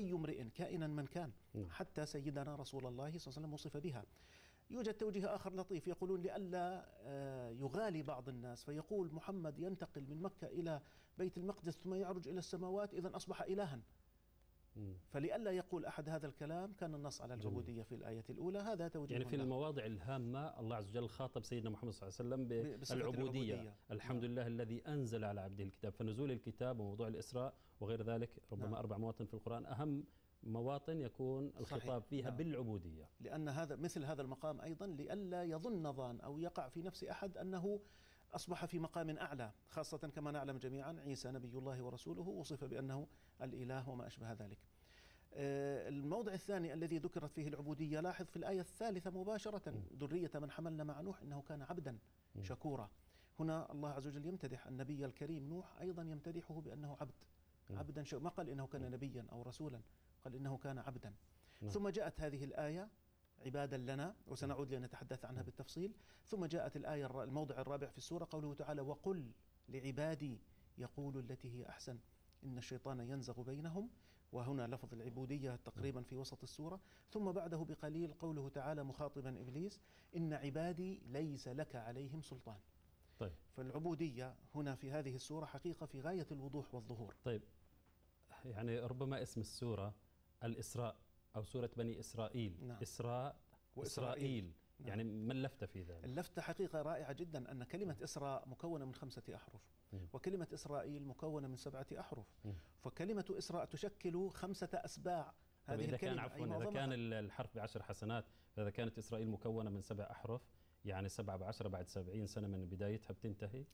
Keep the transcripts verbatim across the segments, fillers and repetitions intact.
أي امرئ كائنا من كان، حتى سيدنا رسول الله صلى الله عليه وسلم وصف بها. يوجد توجيه آخر لطيف، يقولون لئلا يغالي بعض الناس فيقول محمد ينتقل من مكة إلى بيت المقدس ثم يعرج إلى السماوات، إذن أصبح إلها. فلئلا يقول أحد هذا الكلام كان النص على العبودية في الآية الأولى. هذا توجيه يعني في الله. المواضع الهامة الله عز وجل خاطب سيدنا محمد صلى الله عليه وسلم بالعبودية. العبودية. الحمد نعم. لله الذي أنزل على عبده الكتاب. فنزول الكتاب وموضوع الإسراء وغير ذلك ربما نعم. أربع مواطن في القرآن أهم مواطن يكون الخطاب صحيح. فيها نعم. بالعبودية، لأن هذا مثل هذا المقام أيضا لئلا يظن ظان أو يقع في نفس أحد أنه أصبح في مقام أعلى، خاصة كما نعلم جميعا عيسى نبي الله ورسوله وصف بأنه الإله وما أشبه ذلك. الموضع الثاني الذي ذكرت فيه العبودية، لاحظ في الآية الثالثة مباشرة ذرية من حملنا مع نوح إنه كان عبدا شكورا. هنا الله عز وجل يمتدح النبي الكريم نوح، أيضا يمتدحه بأنه عبد عبدا شكورا. ما قال إنه كان نبيا أو رسولا، قال إنه كان عبدا. ثم جاءت هذه الآية عبادا لنا، وسنعود لنتحدث عنها بالتفصيل. ثم جاءت الآية الموضع الرابع في السورة قوله تعالى وقل لعبادي يقولوا التي هي أحسن إن الشيطان ينزغ بينهم، وهنا لفظ العبودية تقريبا في وسط السورة. ثم بعده بقليل قوله تعالى مخاطبا إبليس إن عبادي ليس لك عليهم سلطان. طيب. فالعبودية هنا في هذه السورة حقيقة في غاية الوضوح والظهور. طيب، يعني ربما اسم السورة الإسراء أو سورة بني إسرائيل. نعم. إسراء وإسرائيل. نعم. يعني ما اللفتة في ذلك؟ اللفتة حقيقة رائعة جدا، أن كلمة إسراء مكونة من خمسة أحرف، وكلمة إسرائيل مكونة من سبعة أحرف، فكلمة إسراء تشكل خمسة أسباع. هذه إذا الكلمة كان عفوا إذا كان الحرف بعشر حسنات، إذا كانت إسرائيل مكونة من سبع أحرف، يعني سبعة بعشرة بعد سبعين سنة من بدايتها بتنتهي.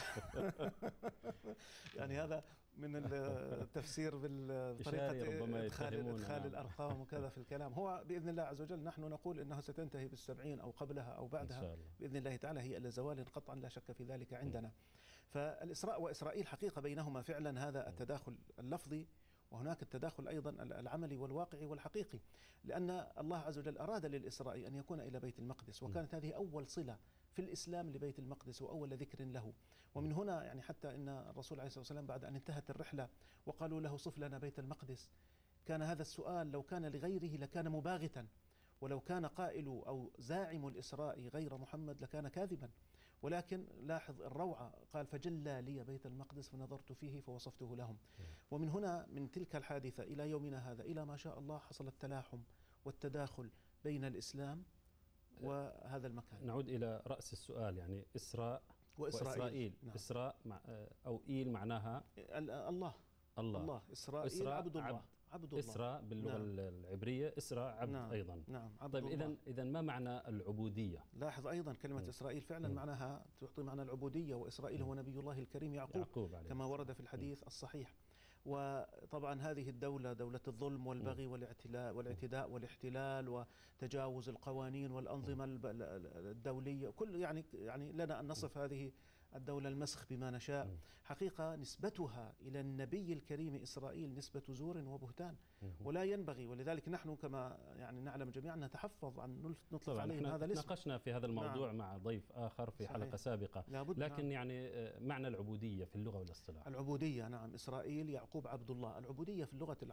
يعني هذا من التفسير بالطريقة إدخال, إدخال الأرقام وكذا في الكلام. هو بإذن الله عز وجل نحن نقول إنها ستنتهي بالسبعين أو قبلها أو بعدها بإذن الله تعالى، هي إلى زوال قطعا لا شك في ذلك عندنا. فالإسراء وإسرائيل حقيقة بينهما فعلا هذا التداخل اللفظي، وهناك التداخل أيضا العملي والواقعي والحقيقي، لأن الله عز وجل أراد للإسراء أن يكون إلى بيت المقدس، وكانت هذه أول صلة في الإسلام لبيت المقدس وأول ذكر له. ومن هنا يعني حتى إن الرسول عليه الصلاة والسلام بعد أن انتهت الرحلة وقالوا له صف لنا بيت المقدس، كان هذا السؤال لو كان لغيره لكان مباغتا، ولو كان قائل أو زاعم الإسراء غير محمد لكان كاذبا. ولكن لاحظ الروعة، قال فجلى لي بيت المقدس فنظرت فيه فوصفته لهم. ومن هنا من تلك الحادثة إلى يومنا هذا إلى ما شاء الله حصل التلاحم والتداخل بين الإسلام وهذا المكان. نعود إلى رأس السؤال، يعني إسراء وإسرائيل, وإسرائيل. نعم. إسراء مع أو إيل معناها الله الله, الله. إسرائيل إسراء عبد الله. عبد الله. إسراء باللغة نعم. العبرية إسراء عبد نعم. أيضا. نعم. عبد طيب الله. إذن إذن ما معنى العبودية؟ لاحظ أيضا كلمة م. إسرائيل فعلا م. معناها تعطي معنى العبودية، وإسرائيل هو نبي الله الكريم يعقوب, يعقوب كما ورد في الحديث م. الصحيح. وطبعا هذه الدولة دولة الظلم والبغي والاعتلاء والاعتداء والاحتلال وتجاوز القوانين والأنظمة الدولية، كل يعني يعني لنا أن نصف هذه الدولة المسخ بما نشاء. حقيقة نسبتها إلى النبي الكريم إسرائيل نسبة زور وبهتان، ولا ينبغي. ولذلك نحن كما يعني نعلم جميعا نتحفظ عن نطلق عليهم هذا الاسم. ناقشنا في هذا الموضوع نعم. مع ضيف آخر في صحيح. حلقة سابقة، لكن نعم. يعني معنى العبودية في اللغة والاصطلاح. العبودية نعم، إسرائيل يعقوب عبد الله. العبودية في اللغة